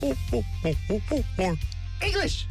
English.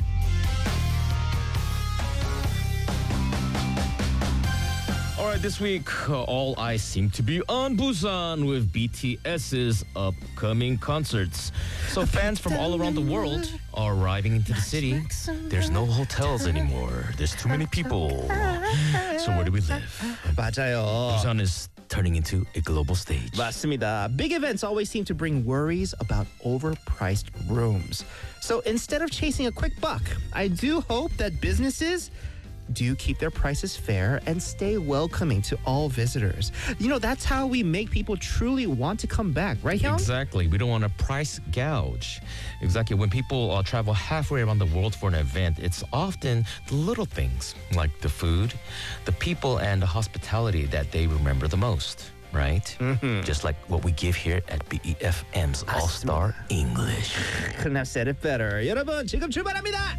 All right, this week, all eyes seem to be on Busan with BTS's upcoming concerts. So fans from all around the world are arriving into the city. There's no hotels anymore. There's too many people. So where do we live? 맞아요. Busan is turning into a global stage. 맞습니다. Big events always seem to bring worries about overpriced rooms. So instead of chasing a quick buck, I do hope that businesses do keep their prices fair and stay welcoming to all visitors. You know, that's how we make people truly want to come back, right, Hyun? Exactly. We don't want to price gouge. Exactly. When people travel halfway around the world for an event, it's often the little things like the food, the people, and the hospitality that they remember the most. Right? Mm-hmm. Just like what we give here at BEFM's All-Star English. Couldn't have said it better. 여러분, 지금 출발합니다.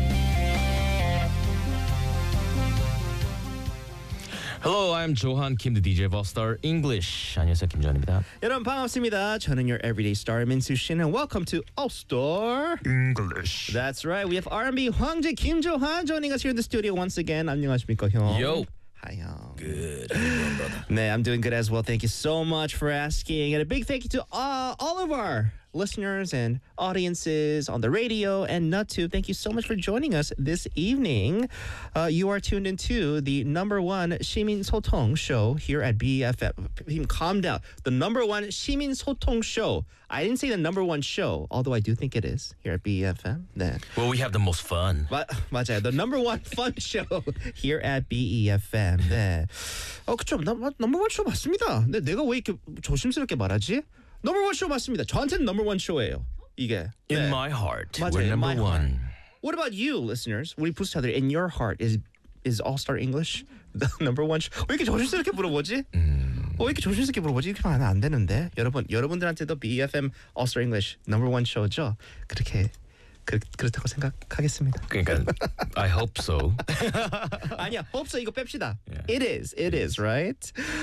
Hello, I'm Johan Kim, the DJ of All-Star English. 안녕하세요, 김조한입니다. 여러분 반갑습니다. 저는 your everyday star Minsu Shin, and welcome to All-Star English. That's right. We have R&B 황제 Kim Johan joining us here in the studio once again. 안녕하십니까, 형? Yo. Hi, 형. Good. How you doing, brother? Man, I'm doing good as well. Thank you so much for asking. And a big thank you to all of our listeners and audiences on the radio and NutTube. Thank you so much for joining us this evening. You are tuned into the number one 시민 소통 show here at BFM. Calm down. The number one 시민 소통 show. I didn't say the number one show, although I do think it is here at BFM. 네. Well, we have the most fun. 맞아요. The number one fun show here at BEFM. 네. 그쵸. number one show 맞습니다. 근데 내가 왜 이렇게 조심스럽게 말하지? Number one show 맞습니다. 저한테는 number one show예요. 이게. In 네. my heart, 맞아요, we're in number my one. heart. What about you, listeners? 우리 부스타들, in your heart, is All-Star English the number one show? 왜 이렇게 조심스럽게 물어보지? 왜 이렇게 조심스럽게 물어보지? 이렇게 하면 안 되는데. 여러분들한테도 BFM All-Star English number one show죠? 그렇다고 생각하겠습니다. 그러니까 I hope so. 아니야, hope so 이거 뺍시다. Yeah. It is, right?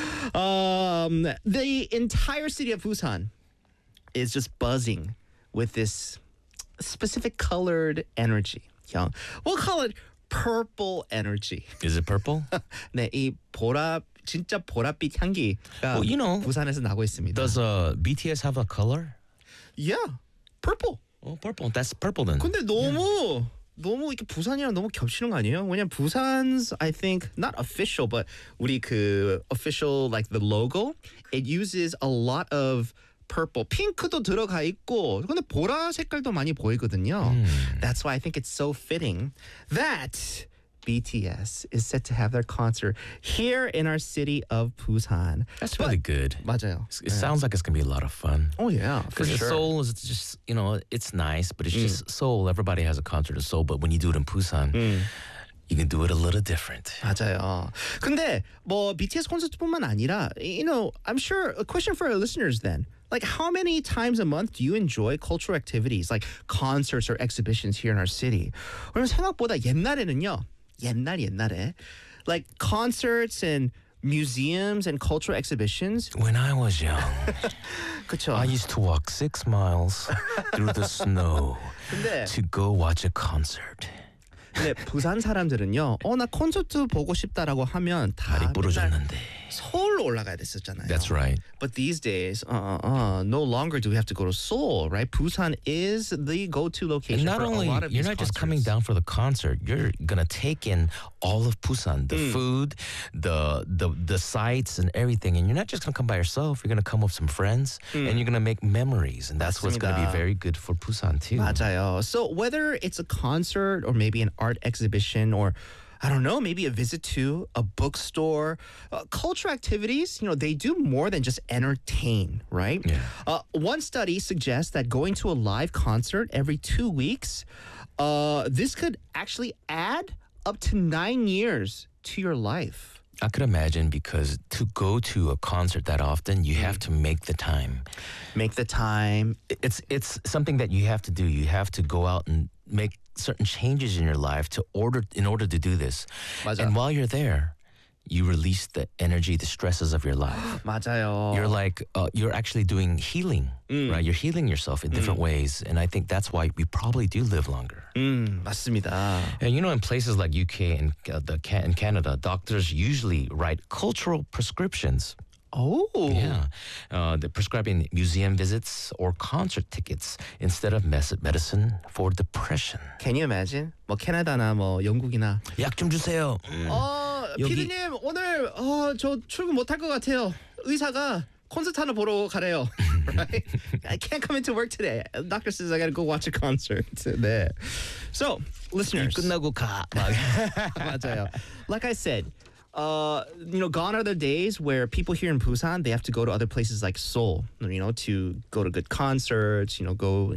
The entire city of Busan is just buzzing with this specific colored energy. We'll call it purple energy. Is it purple? 네, 이 진짜 보랏빛 향기가 Well, you know, 부산에서 나고 있습니다. Does BTS have a color? Yeah, purple. Oh, purple. That's purple then. 근데 너무 이렇게 부산이랑 너무 겹치는 거 아니에요? 왜냐면 부산's I think not official, but 우리 그 official like the logo, it uses a lot of purple. 핑크도 들어가 있고 근데 보라 색깔도 많이 보이거든요. That's why I think it's so fitting that BTS is set to have their concert here in our city of Busan. That's really good. 맞아요. It sounds like it's going to be a lot of fun. Oh yeah, for Because sure. Seoul is just, it's nice, but it's just Seoul. Everybody has a concert in Seoul, but when you do it in Busan, you can do it a little different. 맞아요. 근데 뭐 BTS 콘서트뿐만 아니라, I'm sure a question for our listeners then. Like, how many times a month do you enjoy cultural activities like concerts or exhibitions here in our city? 왜냐면 생각보다 옛날에 like concerts and museums and cultural exhibitions. When I was young, 그쵸? I used to walk 6 miles through the snow 근데 to go watch a concert. 근데 부산 사람들은요. 나 콘서트 보고 싶다라고 하면 다 다리 부러졌는데. 서울로 올라가야 됐었잖아요. That's right. But these days, no longer do we have to go to Seoul, right? Busan is the go-to location And not for only, a lot of you're these not just concerts. coming down for the concert, you're going to take in all of Busan, the food, the sights and everything. And you're not just going to come by yourself. You're going to come with some friends and you're going to make memories. And that's what's going to be 맞습니다. very good for Busan too. 맞아요. So whether it's a concert or maybe an art exhibition or I don't know, maybe a visit to a bookstore, cultural activities, they do more than just entertain, right? Yeah. One study suggests that going to a live concert every 2 weeks, this could actually add up to 9 years to your life. I could imagine because to go to a concert that often, you have to make the time. Make the time. It's something that you have to do. You have to go out and make certain changes in your life in order to do this. 맞아. And while you're there, you release the energy, the stresses of your life. 맞아요. You're like, you're actually doing healing, right? You're healing yourself in different ways. And I think that's why we probably do live longer. 맞습니다. And you know, in places like UK and in Canada, doctors usually write cultural prescriptions. Oh. Yeah. They're prescribing museum visits or concert tickets instead of medicine for depression. Can you imagine? 뭐 캐나다나 뭐 영국이나 약 좀 주세요. 여기- 피디님 오늘 저 출근 못할 것 같아요. 의사가 콘서트 하나 보러 가래요. Right? I can't come into work today. Doctor says I got to go watch a concert. 네. So, listeners. 끝나고 가. 맞아요. Like I said, gone are the days where people here in Busan, they have to go to other places like Seoul, to go to good concerts, go,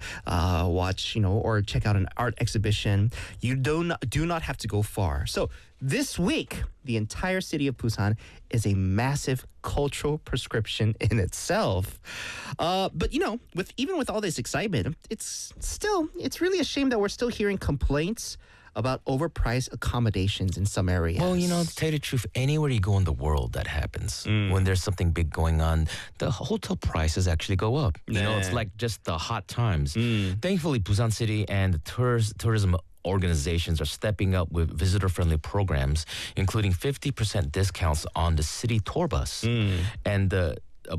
watch, or check out an art exhibition. You do not have to go far. So this week, the entire city of Busan is a massive cultural prescription in itself. But even with all this excitement, it's really a shame that we're still hearing complaints about overpriced accommodations in some areas. Well, to tell you the truth, anywhere you go in the world, that happens. When there's something big going on, the hotel prices actually go up. It's like just the hot times. Thankfully, Busan City and the tourism organizations are stepping up with visitor-friendly programs, including 50% discounts on the city tour bus and the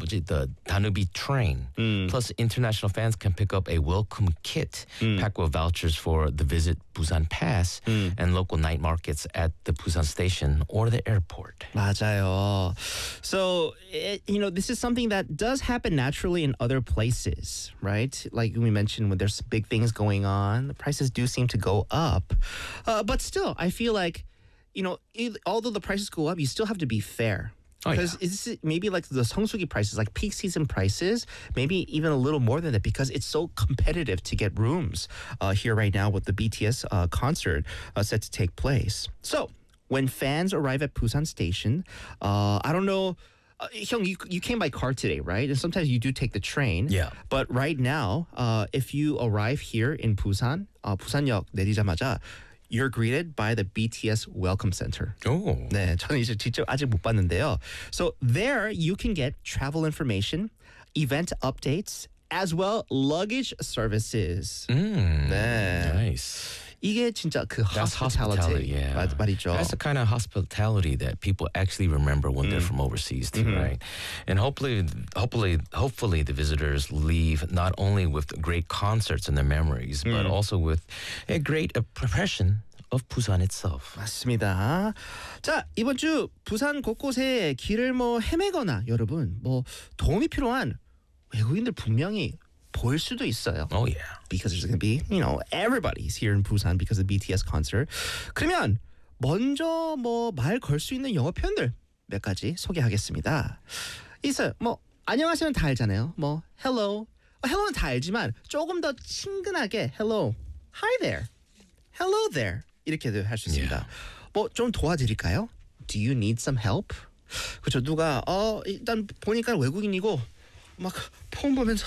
Danubi train. Plus, international fans can pick up a welcome kit packed with vouchers for the Visit Busan Pass and local night markets at the Busan station or the airport. 맞아요. So, this is something that does happen naturally in other places, right? Like we mentioned, when there's big things going on, the prices do seem to go up. But still, I feel like, although the prices go up, you still have to be fair. Because it's maybe like the 성수기 prices, like peak season prices, maybe even a little more than that because it's so competitive to get rooms here right now with the BTS concert set to take place. So when fans arrive at Busan Station, I don't know, Hyung, you came by car today, right? And sometimes you do take the train. Yeah. But right now, if you arrive here in Busan, 부산역 내리자마자, you're greeted by the BTS Welcome Center. Oh. 네, 저는 이제 직접 아직 못 봤는데요. So there you can get travel information, event updates, as well luggage services. 네. Nice. 이게 진짜 그 That's hospitality, yeah. 말이죠. That's the kind of hospitality that people actually remember when they're from overseas too, right? And hopefully the visitors leave not only with great concerts in their memories, but also with a great impression of Busan itself. 맞습니다. 자, 이번 주 부산 곳곳에 길을 헤매거나 여러분 도움이 필요한 외국인들 분명히 보일 수도 있어요. Oh yeah. Because there's going to be, everybody's here in Busan because of the BTS concert. 그러면 먼저 말 걸 수 있는 영어 표현들 몇 가지 소개하겠습니다. 있어요. 안녕하세요는 다 알잖아요. hello. hello는 다 알지만 조금 더 친근하게 hello, hi there, hello there 이렇게도 할 수 있습니다. 좀 도와드릴까요? Do you need some help? 그렇죠. 누가 일단 보니까 외국인이고 막 폰 보면서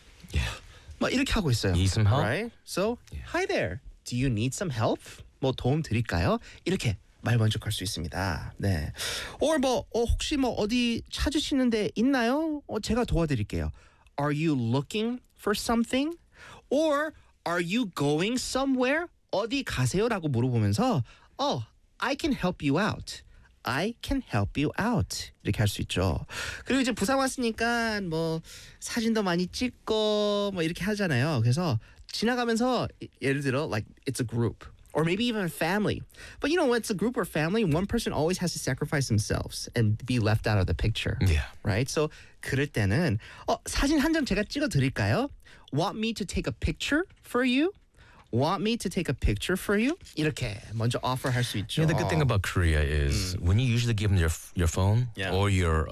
막 이렇게 하고 있어요. Need some help? Right? So, hi there. Do you need some help? 도움 드릴까요? 이렇게 말 먼저 걸 수 있습니다. 네. Or 혹시 어디 찾으시는 데 있나요? 제가 도와드릴게요. Are you looking for something? Or are you going somewhere? 어디 가세요라고 물어보면서 I can help you out. I can help you out. 이렇게 할 수 있죠. 그리고 이제 부산 왔으니까 사진도 많이 찍고 이렇게 하잖아요. 그래서 지나가면서 예를 들어 like it's a group or maybe even a family. But when it's a group or family, one person always has to sacrifice themselves and be left out of the picture. Yeah. Right? So 그럴 때는 사진 한 장 제가 찍어 드릴까요? Want me to take a picture for you? Want me to take a picture for you? 이렇게 먼저 offer 할 수 있죠. The good thing about Korea is when you usually give them your phone or your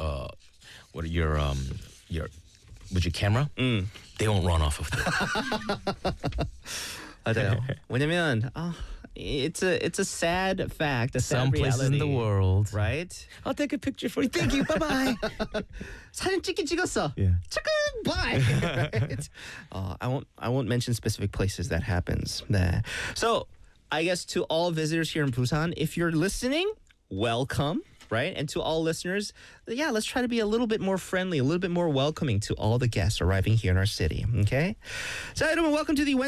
camera, they won't run off of it. 맞아요. 왜냐면 it's a sad fact, a sad Some places in the reality, world, right? I'll take a picture for you. Thank you. Bye bye. 사진 찍었어. Yeah. Bye. Right? I won't mention specific places that happens. 네. So I guess to all visitors here in Busan, if you're listening, welcome. right? And to all listeners, yeah, let's try to be a little bit more friendly, a little bit more welcoming to all the guests arriving here in our city. Okay? 자, 여러분, welcome to the